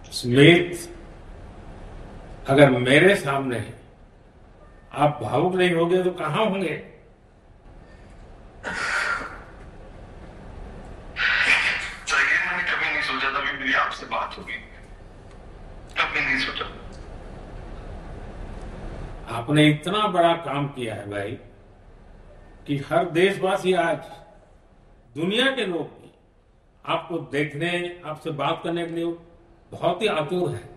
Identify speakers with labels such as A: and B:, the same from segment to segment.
A: Smith, अगर मेरे सामने आप भावुक नहीं होंगे तो कहां होंगे?
B: मैंने कभी नहीं सोचा था कि मेरी आपसे बात होगी, कभी नहीं सोचा।
A: आपने इतना बड़ा काम किया है भाई कि हर देशवासी आज, दुनिया के लोग भी आपको देखने, आपसे बात करने के लिए बहुत ही आतुर है।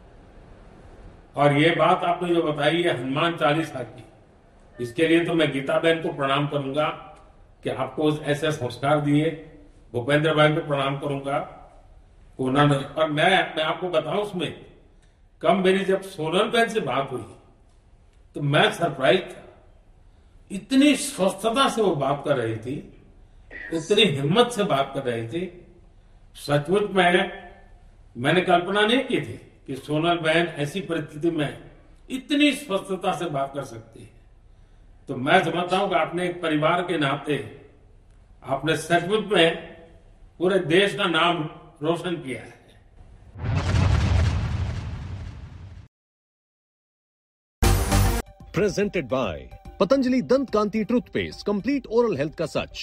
A: और ये बात आपने जो बताई है हनुमान चालीसा की, इसके लिए तो मैं गीता बहन को प्रणाम करूंगा कि आपको ऐसे संस्कार दिए। भूपेंद्र भाई को प्रणाम करूंगा उन्होंने। और मैं आपको बताऊं, उसमें कम मेरी जब सोनल बहन से बात हुई तो मैं सरप्राइज था। इतनी स्वस्थता से वो बात कर रही थी, इतनी हिम्मत से बात कर रही थी। सचमुच में मैंने कल्पना नहीं की थी कि सोनल बहन ऐसी परिस्थिति में इतनी स्वस्थता से बात कर सकती है। तो मैं समझता हूं कि आपने एक परिवार के नाते आपने सचमुच में पूरे देश का नाम रोशन किया है।
C: Presented by पतंजलि दंत कांति टूथपेस्ट, कंप्लीट ओरल हेल्थ का सच।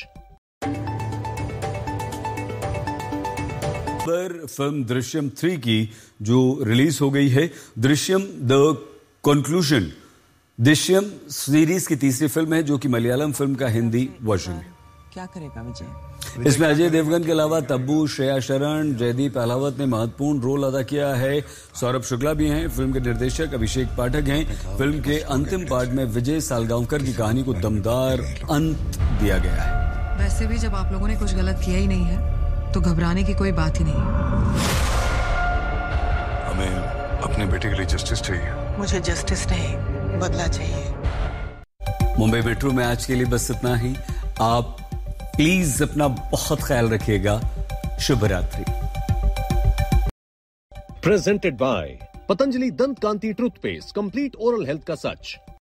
D: फिल्म दृश्यम 3 की जो रिलीज हो गई है, Drishyam the conclusion, Drishyam series की तीसरी फिल्म है जो कि मलयालम फिल्म का हिंदी वर्जन है।
E: क्या करेगा विजय?
D: इसमें अजय देवगन के अलावा तब्बू, श्रेया शरण, जयदीप अहलावत ने महत्वपूर्ण रोल अदा किया है। सौरभ शुक्ला भी हैं। फिल्म के निर्देशक अभिषेक पाठक हैं। फिल्म के अंतिम पार्ट में विजय सालगांवकर की कहानी को दमदार अंत दिया गया है।
E: वैसे भी जब आप लोगों ने कुछ गलत किया ही नहीं है तो घबराने की कोई बात ही नहीं।
B: हमें अपने बेटे के लिए जस्टिस चाहिए।
E: मुझे जस्टिस नहीं, बदला चाहिए।
D: मुंबई मेट्रो में आज के लिए बस इतना ही। आप प्लीज अपना बहुत ख्याल रखिएगा। शुभ रात्रि।
C: Presented by पतंजलि दंत कांति टूथपेस्ट, कंप्लीट ओरल हेल्थ का सच।